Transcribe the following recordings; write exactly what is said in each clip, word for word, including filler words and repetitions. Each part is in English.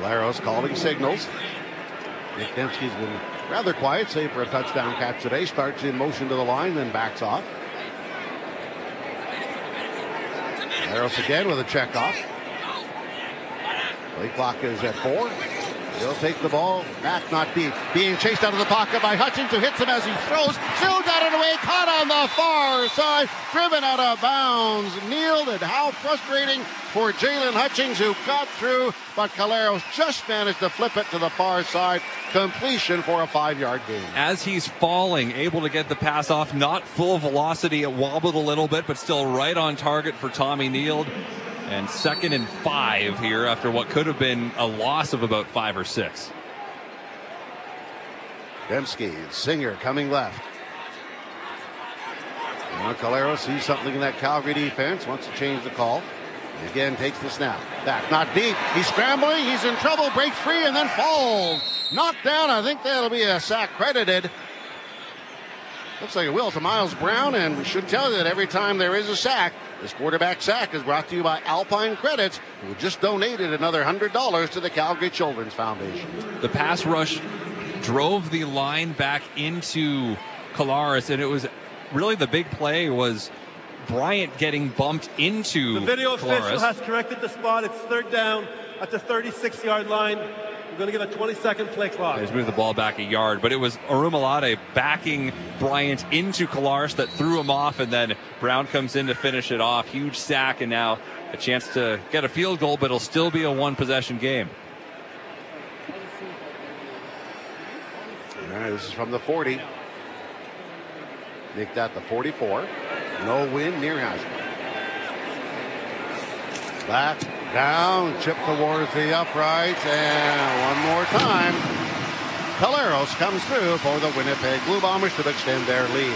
Collaros calling signals. Nick Dembski's been rather quiet, save for a touchdown catch today. Starts in motion to the line, then backs off. Collaros again with a check off. Play clock is at four. He'll take the ball back, not deep. Being chased out of the pocket by Hutchings, who hits him as he throws. Still got it away, caught on the far side, driven out of bounds. Kneeled, and how frustrating for Jalen Hutchings, who got through, but Collaros just managed to flip it to the far side. Completion for a five-yard gain. As he's falling, able to get the pass off, not full velocity. It wobbled a little bit, but still right on target for Tommy Neild. And second and five here after what could have been a loss of about five or six. Dembski, Singer coming left. Now Collaros sees something in that Calgary defense, wants to change the call. And again, takes the snap. Back, not deep. He's scrambling, he's in trouble, breaks free, and then falls. Knocked down. I think that'll be a sack credited. Looks like it will to Miles Brown, and we should tell you that every time there is a sack, this quarterback sack is brought to you by Alpine Credits, who just donated another one hundred dollars to the Calgary Children's Foundation. The pass rush drove the line back into Collaros, and it was really the big play was Bryant getting bumped into The video Collaros. official has corrected the spot. It's third down at the thirty-six-yard line. We're going to give a twenty-second play clock. He's moved the ball back a yard, but it was Arumalade backing Bryant into Collaros that threw him off, and then Brown comes in to finish it off. Huge sack, and now a chance to get a field goal, but it'll still be a one-possession game. All right, this is from the forty. Nicked at the forty-four. No win near Hasbro. Back, down, chip towards the uprights, and one more time. Collaros comes through for the Winnipeg Blue Bombers to extend their lead.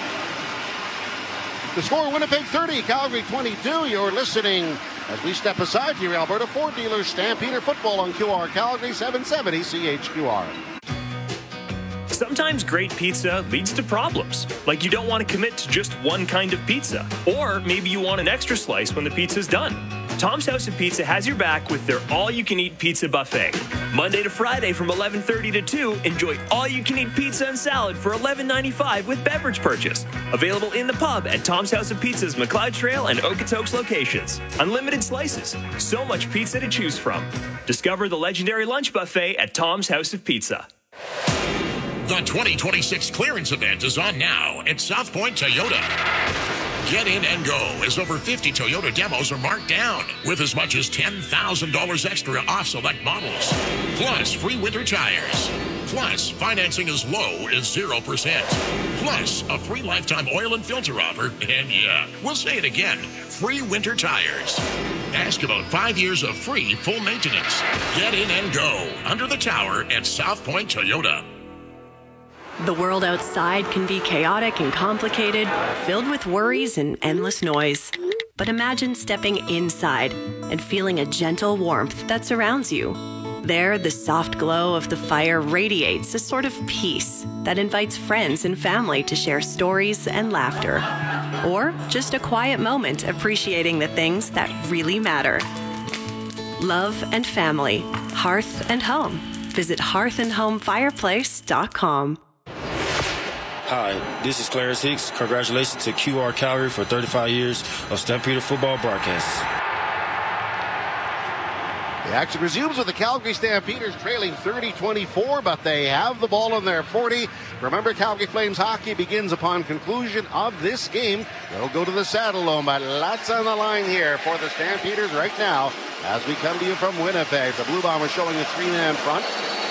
The score, Winnipeg thirty, Calgary twenty-two. You're listening as we step aside to your Alberta Ford dealers. Stampeder football on Q R Calgary, seven seventy C H Q R. Sometimes great pizza leads to problems, like you don't want to commit to just one kind of pizza, or maybe you want an extra slice when the pizza's done. Tom's House of Pizza has your back with their all-you-can-eat pizza buffet. Monday to Friday from eleven thirty to two, enjoy all-you-can-eat pizza and salad for eleven ninety-five with beverage purchase. Available in the pub at Tom's House of Pizza's McLeod Trail and Okotoks locations. Unlimited slices, so much pizza to choose from. Discover the legendary lunch buffet at Tom's House of Pizza. The twenty twenty-six clearance event is on now at South Point Toyota. Get in and go as over fifty Toyota demos are marked down with as much as ten thousand dollars extra off select models. Plus free winter tires. Plus financing as low as zero percent. Plus a free lifetime oil and filter offer. And yeah, we'll say it again, free winter tires. Ask about five years of free full maintenance. Get in and go under the tower at South Point Toyota. The world outside can be chaotic and complicated, filled with worries and endless noise. But imagine stepping inside and feeling a gentle warmth that surrounds you. There, the soft glow of the fire radiates a sort of peace that invites friends and family to share stories and laughter. Or just a quiet moment appreciating the things that really matter. Love and family, hearth and home. Visit hearth and home fireplace dot com. Hi, this is Clarence Hicks. Congratulations to Q R Calgary for thirty-five years of Stampeder football broadcasts. The action resumes with the Calgary Stampeders trailing thirty twenty-four, but they have the ball on their forty. Remember, Calgary Flames hockey begins upon conclusion of this game. They'll go to the Saddledome, but lots on the line here for the Stampeders right now as we come to you from Winnipeg. The Blue Bombers showing a three-man front.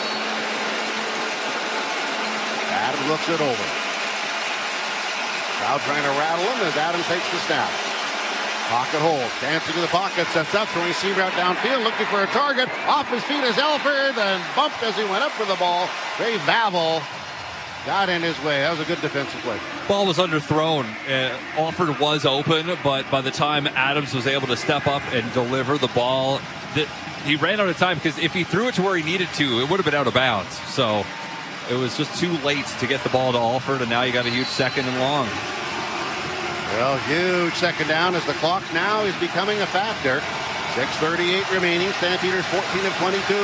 Adams looks it over. Crowd trying to rattle him as Adams takes the snap. Pocket hold, dancing in the pocket, sets up, throwing seam route downfield, looking for a target. Off his feet is Elford, and bumped as he went up for the ball. Ray Bavel got in his way. That was a good defensive play. Ball was underthrown. Uh, Alford was open, but by the time Adams was able to step up and deliver the ball, that he ran out of time, because if he threw it to where he needed to, it would have been out of bounds. So it was just too late to get the ball to Alford, and now you got a huge second and long. Well, huge second down as the clock now is becoming a factor. six thirty-eight remaining. Stampeders fourteen of twenty-two.